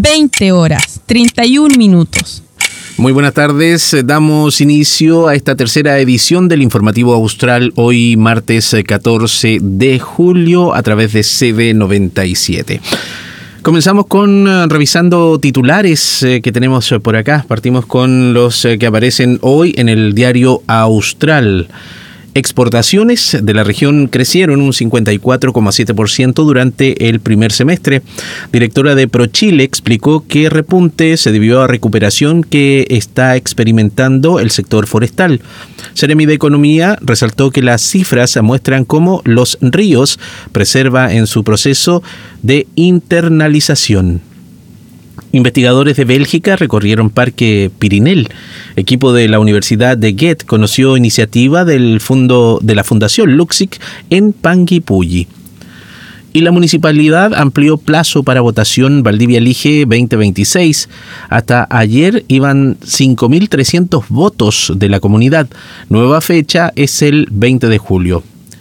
20 horas, 31 minutos. Muy buenas tardes, damos inicio a esta tercera edición del Informativo Austral, hoy martes 14 de julio a través de CB97. Comenzamos con revisando titulares que tenemos por acá. Partimos con los que aparecen hoy en el diario Austral. Exportaciones de la región crecieron un 54,7% durante el primer semestre. Directora de ProChile explicó que repunte se debió a recuperación que está experimentando el sector forestal. Seremi de Economía resaltó que las cifras muestran cómo Los Ríos preserva en su proceso de internalización. Investigadores de Bélgica recorrieron Parque Pirinel. Equipo de la Universidad de Goethe conoció iniciativa del fondo de la Fundación Luxic en Panguipulli. Y la municipalidad amplió plazo para votación Valdivia Elige 2026. Hasta ayer iban 5.300 votos de la comunidad. Nueva fecha es el 20 de julio.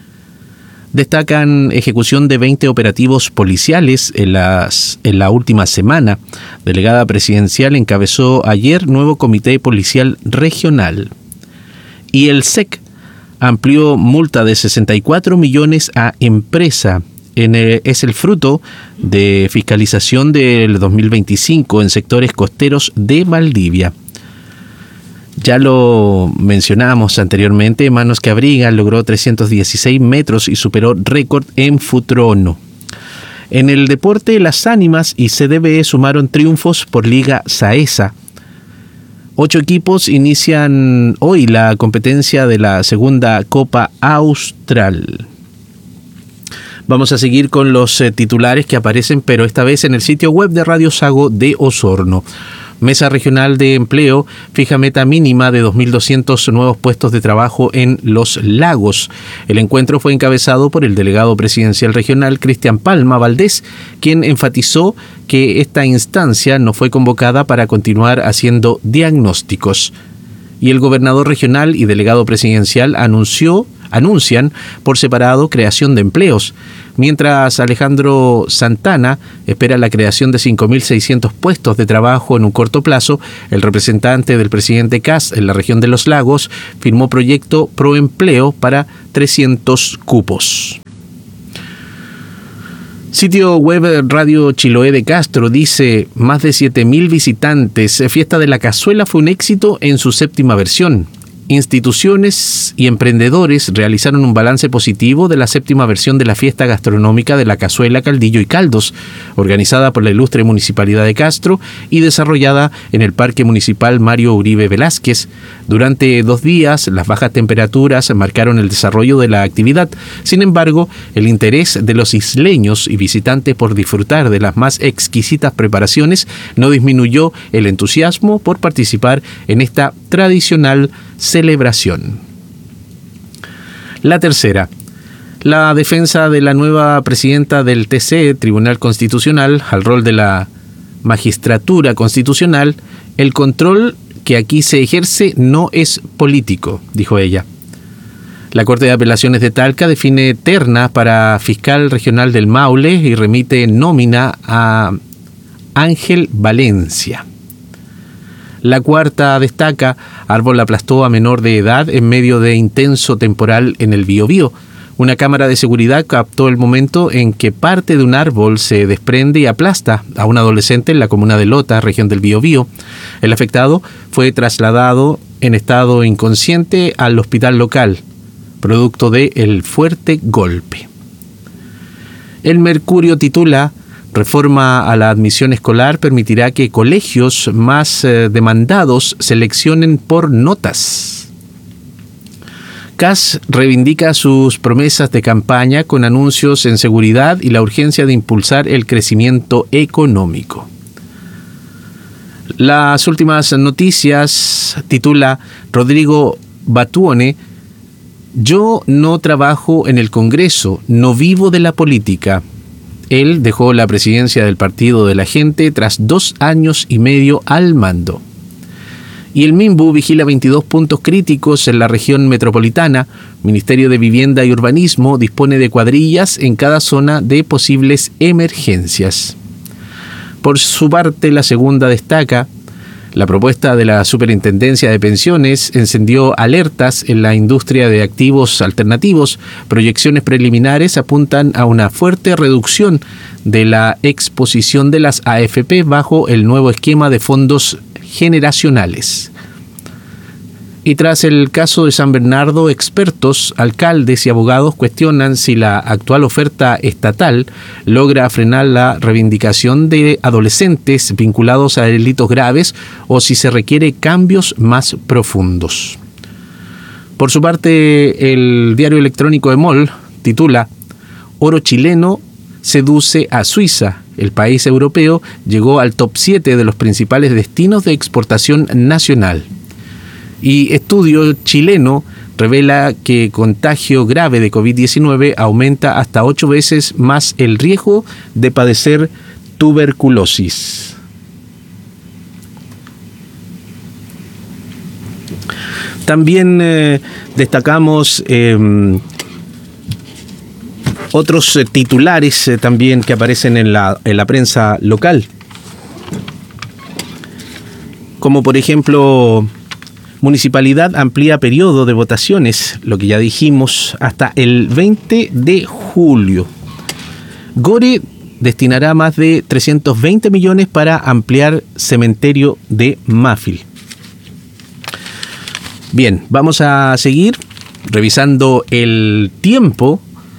Destacan ejecución de 20 operativos policiales en la última semana. Delegada presidencial encabezó ayer nuevo comité policial regional. Y el SEC amplió multa de 64 millones a empresa. Es el fruto de fiscalización del 2025 en sectores costeros de Valdivia. Ya lo mencionamos anteriormente, Manos que Abrigan logró 316 metros y superó récord en Futrono. En el deporte, Las Ánimas y CDB sumaron triunfos por Liga Saesa. 8 equipos inician hoy la competencia de la segunda Copa Austral. Vamos a seguir con los titulares que aparecen, pero esta vez en el sitio web de Radio Sago de Osorno. Mesa Regional de Empleo fija meta mínima de 2.200 nuevos puestos de trabajo en Los Lagos. El encuentro fue encabezado por el delegado presidencial regional Cristian Palma Valdés, quien enfatizó que esta instancia no fue convocada para continuar haciendo diagnósticos. Y el gobernador regional y delegado presidencial anuncian por separado creación de empleos, mientras Alejandro Santana espera la creación de 5.600 puestos de trabajo en un corto plazo. El representante del presidente Kast en la región de Los Lagos firmó proyecto Proempleo para 300 cupos. Sitio web Radio Chiloé de Castro dice: más de 7.000 visitantes. Fiesta de la Cazuela fue un éxito en su 7ª versión. Instituciones y emprendedores realizaron un balance positivo de la 7ª versión de la fiesta gastronómica de la cazuela, caldillo y caldos, organizada por la ilustre Municipalidad de Castro y desarrollada en el Parque Municipal Mario Uribe Velázquez. Durante 2 días, las bajas temperaturas marcaron el desarrollo de la actividad. Sin embargo, el interés de los isleños y visitantes por disfrutar de las más exquisitas preparaciones no disminuyó el entusiasmo por participar en esta tradicional celebración. La tercera. La defensa de la nueva presidenta del TC, Tribunal Constitucional, al rol de la magistratura constitucional: el control que aquí se ejerce no es político, dijo ella. La Corte de Apelaciones de Talca define terna para fiscal regional del Maule y remite nómina a Ángel Valencia. La cuarta destaca: árbol aplastó a menor de edad en medio de intenso temporal en el Biobío. Una cámara de seguridad captó el momento en que parte de un árbol se desprende y aplasta a un adolescente en la comuna de Lota, región del Biobío. El afectado fue trasladado en estado inconsciente al hospital local, producto del fuerte golpe. El Mercurio titula: reforma a la admisión escolar permitirá que colegios más demandados seleccionen por notas. Kast reivindica sus promesas de campaña con anuncios en seguridad y la urgencia de impulsar el crecimiento económico. Las últimas noticias titula Rodrigo Batuone: yo no trabajo en el Congreso, no vivo de la política. Él dejó la presidencia del Partido de la Gente tras 2 años y medio al mando. Y el MIMBU vigila 22 puntos críticos en la región metropolitana. Ministerio de Vivienda y Urbanismo dispone de cuadrillas en cada zona de posibles emergencias. Por su parte, la segunda destaca: la propuesta de la Superintendencia de Pensiones encendió alertas en la industria de activos alternativos. Proyecciones preliminares apuntan a una fuerte reducción de la exposición de las AFP bajo el nuevo esquema de fondos generacionales. Y tras el caso de San Bernardo, expertos, alcaldes y abogados cuestionan si la actual oferta estatal logra frenar la reivindicación de adolescentes vinculados a delitos graves o si se requiere cambios más profundos. Por su parte, el diario electrónico EMOL titula: Oro chileno seduce a Suiza. El país europeo llegó al top 7 de los principales destinos de exportación nacional. Y estudio chileno revela que contagio grave de COVID-19 aumenta hasta 8 veces más el riesgo de padecer tuberculosis. También destacamos otros titulares también que aparecen en la prensa local, como por ejemplo: Municipalidad amplía periodo de votaciones, lo que ya dijimos, hasta el 20 de julio. Gore destinará más de 320 millones para ampliar cementerio de Mafil. Bien, vamos a seguir revisando el tiempo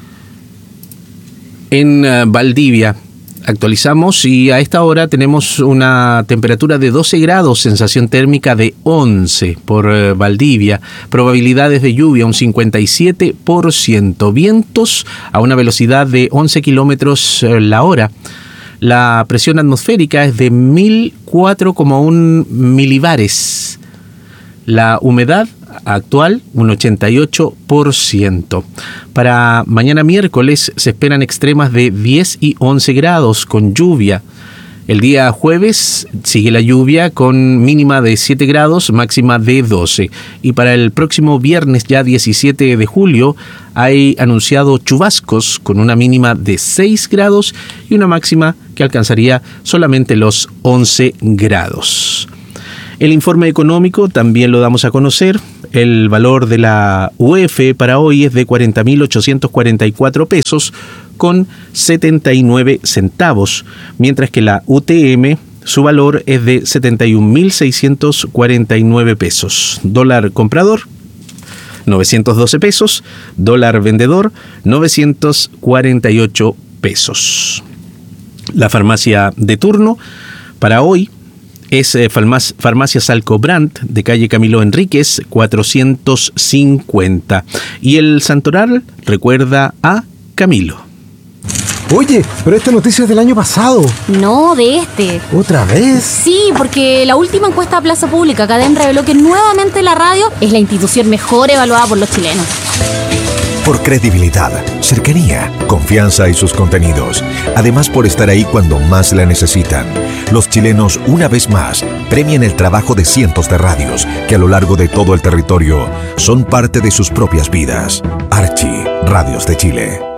en Valdivia. Actualizamos y a esta hora tenemos una temperatura de 12 grados, sensación térmica de 11 por Valdivia, probabilidades de lluvia un 57%, vientos a una velocidad de 11 kilómetros la hora. La presión atmosférica es de 1004,1 milibares. La humedad actual, un 88%. Para mañana miércoles se esperan extremas de 10 y 11 grados con lluvia. El día jueves sigue la lluvia con mínima de 7 grados, máxima de 12. Y para el próximo viernes, ya 17 de julio, hay anunciado chubascos con una mínima de 6 grados y una máxima que alcanzaría solamente los 11 grados. El informe económico también lo damos a conocer. El valor de la UF para hoy es de 40.844 pesos con 79 centavos, mientras que la UTM, su valor es de 71.649 pesos. Dólar comprador, 912 pesos. Dólar vendedor, 948 pesos. La farmacia de turno para hoy es Farmacia Salcobrand, de calle Camilo Enríquez, 450. Y el santoral recuerda a Camilo. Oye, pero esta noticia es del año pasado. No, de este. ¿Otra vez? Sí, porque la última encuesta a Plaza Pública Cadem reveló que nuevamente la radio es la institución mejor evaluada por los chilenos. Por credibilidad, cercanía, confianza y sus contenidos. Además, por estar ahí cuando más la necesitan. Los chilenos, una vez más, premian el trabajo de cientos de radios que a lo largo de todo el territorio son parte de sus propias vidas. Archi, Radios de Chile.